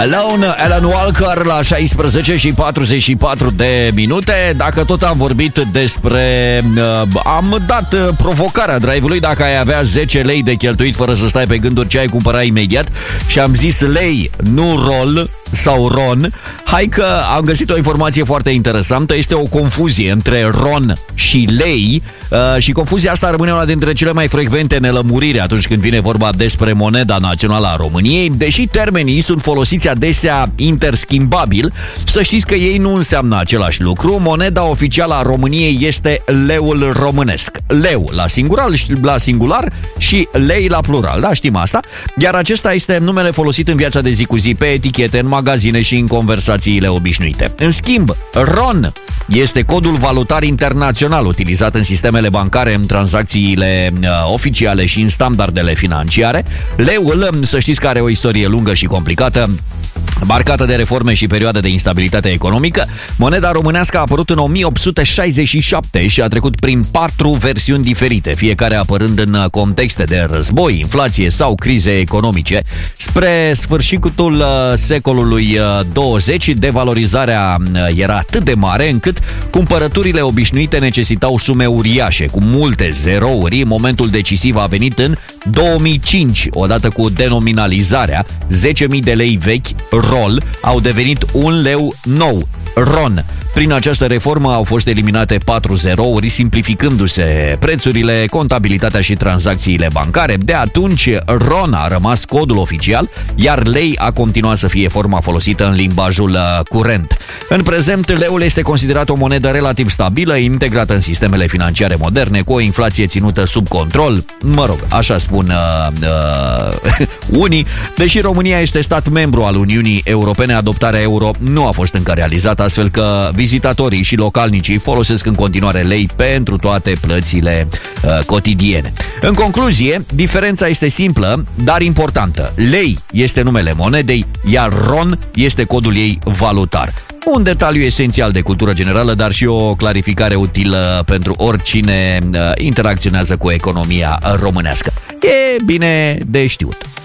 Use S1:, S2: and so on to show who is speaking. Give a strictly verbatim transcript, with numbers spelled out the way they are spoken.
S1: Alone, Alan Walker la șaisprezece și patruzeci și patru de minute. Dacă tot am vorbit despre... Uh, am dat uh, provocarea drive-ului. Dacă ai avea zece lei de cheltuit fără să stai pe gânduri ce ai cumpăra imediat, și am zis lei, nu rol sau ron. Hai că am găsit o informație foarte interesantă. Este o confuzie între ron și lei uh, și confuzia asta rămâne una dintre cele mai frecvente nelămuriri atunci când vine vorba despre moneda națională a României. Deși termenii sunt folosiți adesea interschimbabil, să știți că ei nu înseamnă același lucru. Moneda oficială a României este leul românesc. Leu la singular, la singular și lei la plural, da, știm asta. Iar acesta este numele folosit în viața de zi cu zi, pe etichete, în magazine și în conversațiile obișnuite. În schimb, ron este codul valutar internațional utilizat în sistemele bancare, în tranzacțiile uh, oficiale și în standardele financiare. Leul, să știți că are o istorie lungă și complicată, marcată de reforme și perioade de instabilitate economică. Moneda românească a apărut în o mie opt sute șaizeci și șapte și a trecut prin patru versiuni diferite, fiecare apărând în contexte de război, inflație sau crize economice. Spre sfârșitul secolului douăzeci, devalorizarea era atât de mare încât cumpărăturile obișnuite necesitau sume uriașe, cu multe zerouri. Momentul decisiv a venit în două mii cinci, odată cu denominalizarea. zece mii de lei vechi, rol, au devenit un leu nou, ron. Prin această reformă au fost eliminate patru zerouri, simplificându-se prețurile, contabilitatea și tranzacțiile bancare. De atunci, ron a rămas codul oficial, iar lei a continuat să fie forma folosită în limbajul curent. În prezent, leul este considerat o monedă relativ stabilă, integrată în sistemele financiare moderne, cu o inflație ținută sub control. Mă rog, așa spun uh, uh, unii. Deși România este stat membru al Uniunii Europene, adoptarea euro nu a fost încă realizată, astfel că vizitatorii și localnicii folosesc în continuare lei pentru toate plățile uh, cotidiene. În concluzie, diferența este simplă, dar importantă. Lei este numele monedei, iar ron este codul ei valutar. Un detaliu esențial de cultură generală, dar și o clarificare utilă pentru oricine uh, interacționează cu economia românească. E bine de știut.